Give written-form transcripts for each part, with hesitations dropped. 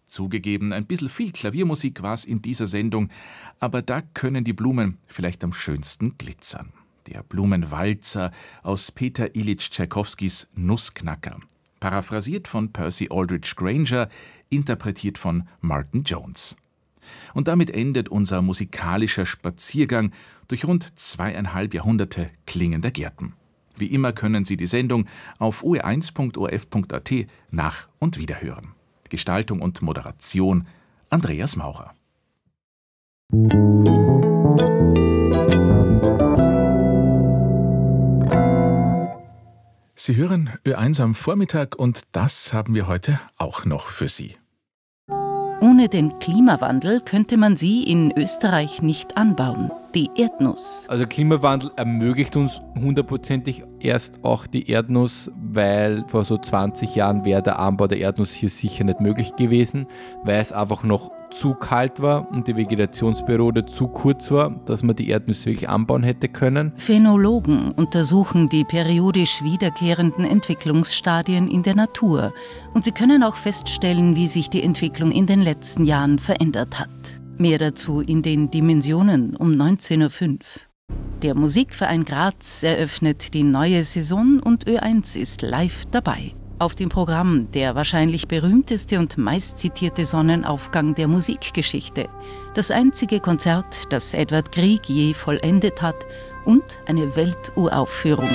Zugegeben, ein bisschen viel Klaviermusik war es in dieser Sendung, aber da können die Blumen vielleicht am schönsten glitzern. Der Blumenwalzer aus Peter Ilyich Tschaikowskis Nussknacker. Paraphrasiert von Percy Aldrich Granger, interpretiert von Martin Jones. Und damit endet unser musikalischer Spaziergang durch rund 2,5 Jahrhunderte klingender Gärten. Wie immer können Sie die Sendung auf OE1.orf.at nach- und wiederhören. Gestaltung und Moderation Andreas Maurer. Sie hören Ö1 am Vormittag und das haben wir heute auch noch für Sie. Ohne den Klimawandel könnte man sie in Österreich nicht anbauen, die Erdnuss. Also Klimawandel ermöglicht uns hundertprozentig erst auch die Erdnuss, weil vor so 20 Jahren wäre der Anbau der Erdnuss hier sicher nicht möglich gewesen, weil es einfach noch zu kalt war und die Vegetationsperiode zu kurz war, dass man die Erdnüsse wirklich anbauen hätte können. Phänologen untersuchen die periodisch wiederkehrenden Entwicklungsstadien in der Natur und sie können auch feststellen, wie sich die Entwicklung in den letzten Jahren verändert hat. Mehr dazu in den Dimensionen um 19:05 Uhr. Der Musikverein Graz eröffnet die neue Saison und Ö1 ist live dabei. Auf dem Programm der wahrscheinlich berühmteste und meistzitierte Sonnenaufgang der Musikgeschichte. Das einzige Konzert, das Edvard Grieg je vollendet hat und eine Welturaufführung.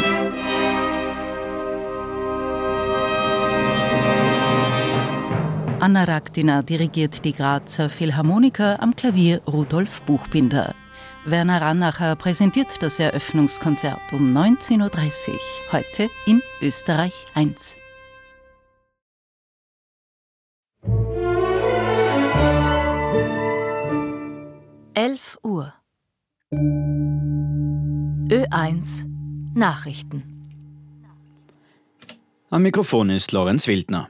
Anna Raktina dirigiert die Grazer Philharmoniker, am Klavier Rudolf Buchbinder. Werner Rannacher präsentiert das Eröffnungskonzert um 19:30 Uhr, heute in Österreich 1. Uhr. Ö1 Nachrichten. Am Mikrofon ist Lorenz Wildner.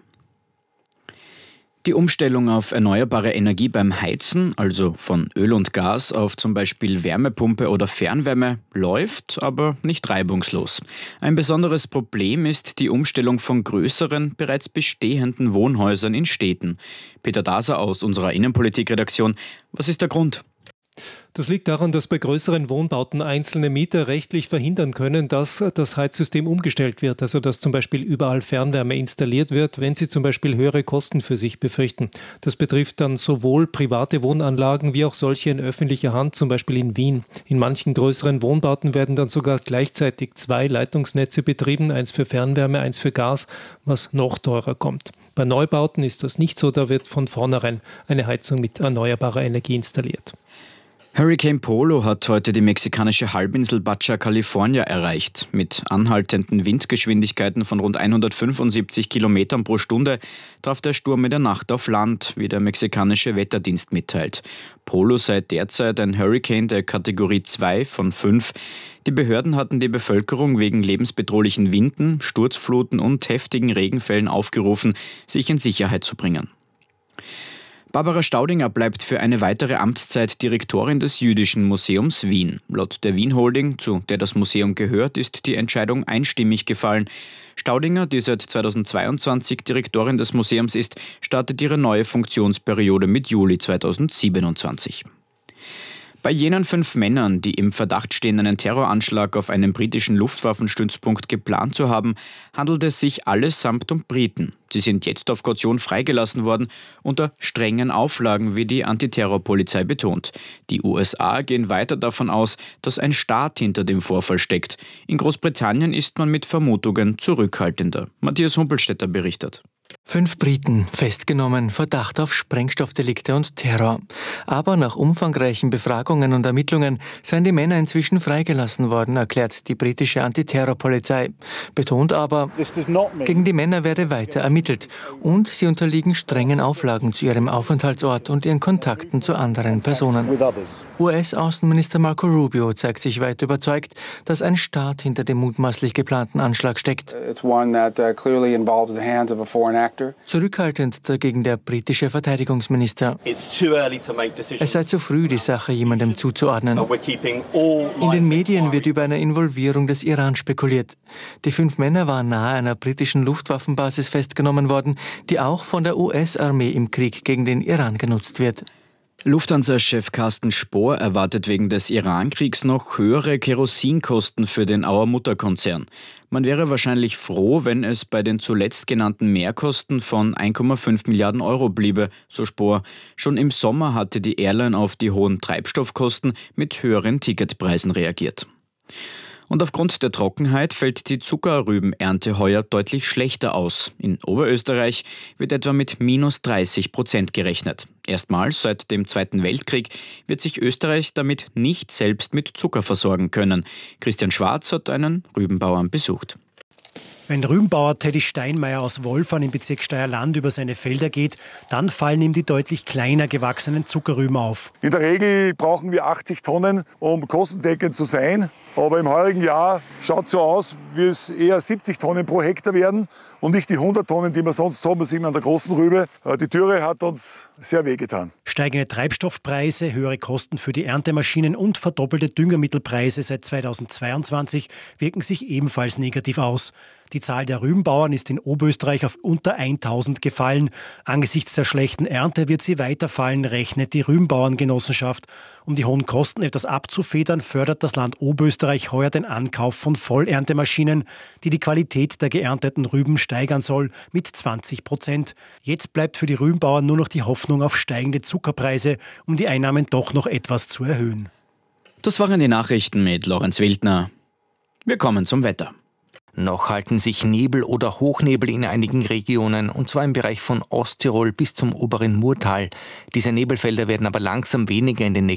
Die Umstellung auf erneuerbare Energie beim Heizen, also von Öl und Gas auf zum Beispiel Wärmepumpe oder Fernwärme, läuft, aber nicht reibungslos. Ein besonderes Problem ist die Umstellung von größeren, bereits bestehenden Wohnhäusern in Städten. Peter Daser aus unserer Innenpolitikredaktion. Was ist der Grund? Das liegt daran, dass bei größeren Wohnbauten einzelne Mieter rechtlich verhindern können, dass das Heizsystem umgestellt wird, also dass zum Beispiel überall Fernwärme installiert wird, wenn sie zum Beispiel höhere Kosten für sich befürchten. Das betrifft dann sowohl private Wohnanlagen wie auch solche in öffentlicher Hand, zum Beispiel in Wien. In manchen größeren Wohnbauten werden dann sogar gleichzeitig 2 Leitungsnetze betrieben, eins für Fernwärme, eins für Gas, was noch teurer kommt. Bei Neubauten ist das nicht so, da wird von vornherein eine Heizung mit erneuerbarer Energie installiert. Hurricane Polo hat heute die mexikanische Halbinsel Baja California erreicht. Mit anhaltenden Windgeschwindigkeiten von rund 175 Kilometern pro Stunde traf der Sturm in der Nacht auf Land, wie der mexikanische Wetterdienst mitteilt. Polo sei derzeit ein Hurricane der Kategorie 2 von 5. Die Behörden hatten die Bevölkerung wegen lebensbedrohlichen Winden, Sturzfluten und heftigen Regenfällen aufgerufen, sich in Sicherheit zu bringen. Barbara Staudinger bleibt für eine weitere Amtszeit Direktorin des Jüdischen Museums Wien. Laut der Wien Holding, zu der das Museum gehört, ist die Entscheidung einstimmig gefallen. Staudinger, die seit 2022 Direktorin des Museums ist, startet ihre neue Funktionsperiode mit Juli 2027. Bei jenen 5 Männern, die im Verdacht stehen, einen Terroranschlag auf einen britischen Luftwaffenstützpunkt geplant zu haben, handelt es sich allesamt um Briten. Sie sind jetzt auf Kaution freigelassen worden, unter strengen Auflagen, wie die Antiterrorpolizei betont. Die USA gehen weiter davon aus, dass ein Staat hinter dem Vorfall steckt. In Großbritannien ist man mit Vermutungen zurückhaltender. Matthias Humpelstädter berichtet. 5 Briten festgenommen, Verdacht auf Sprengstoffdelikte und Terror. Aber nach umfangreichen Befragungen und Ermittlungen seien die Männer inzwischen freigelassen worden, erklärt die britische Antiterrorpolizei. Betont aber, gegen die Männer werde weiter ermittelt und sie unterliegen strengen Auflagen zu ihrem Aufenthaltsort und ihren Kontakten zu anderen Personen. US-Außenminister Marco Rubio zeigt sich weit überzeugt, dass ein Staat hinter dem mutmaßlich geplanten Anschlag steckt. It's one that clearly involves the hands of a foreign Zurückhaltend dagegen der britische Verteidigungsminister. Es sei zu früh, die Sache jemandem zuzuordnen. In den Medien wird über eine Involvierung des Iran spekuliert. Die 5 Männer waren nahe einer britischen Luftwaffenbasis festgenommen worden, die auch von der US-Armee im Krieg gegen den Iran genutzt wird. Lufthansa-Chef Carsten Spohr erwartet wegen des Iran-Kriegs noch höhere Kerosinkosten für den Auer Mutterkonzern. Man wäre wahrscheinlich froh, wenn es bei den zuletzt genannten Mehrkosten von 1,5 Milliarden Euro bliebe, so Spohr. Schon im Sommer hatte die Airline auf die hohen Treibstoffkosten mit höheren Ticketpreisen reagiert. Und aufgrund der Trockenheit fällt die Zuckerrübenernte heuer deutlich schlechter aus. In Oberösterreich wird etwa mit -30% gerechnet. Erstmals seit dem Zweiten Weltkrieg wird sich Österreich damit nicht selbst mit Zucker versorgen können. Christian Schwarz hat einen Rübenbauern besucht. Wenn Rübenbauer Teddy Steinmeier aus Wolfern im Bezirk Steierland über seine Felder geht, dann fallen ihm die deutlich kleiner gewachsenen Zuckerrüben auf. In der Regel brauchen wir 80 Tonnen, um kostendeckend zu sein. Aber im heurigen Jahr schaut es so aus, wie es eher 70 Tonnen pro Hektar werden und nicht die 100 Tonnen, die wir sonst haben. Das sieht man an der großen Rübe. Die Dürre hat uns sehr wehgetan. Steigende Treibstoffpreise, höhere Kosten für die Erntemaschinen und verdoppelte Düngemittelpreise seit 2022 wirken sich ebenfalls negativ aus. Die Zahl der Rübenbauern ist in Oberösterreich auf unter 1000 gefallen. Angesichts der schlechten Ernte wird sie weiterfallen, rechnet die Rübenbauerngenossenschaft. Um die hohen Kosten etwas abzufedern, fördert das Land Oberösterreich heuer den Ankauf von Vollerntemaschinen, die die Qualität der geernteten Rüben steigern soll, mit 20%. Jetzt bleibt für die Rübenbauern nur noch die Hoffnung auf steigende Zuckerpreise, um die Einnahmen doch noch etwas zu erhöhen. Das waren die Nachrichten mit Lorenz Wildner. Wir kommen zum Wetter. Noch halten sich Nebel oder Hochnebel in einigen Regionen, und zwar im Bereich von Osttirol bis zum oberen Murtal. Diese Nebelfelder werden aber langsam weniger in den nächsten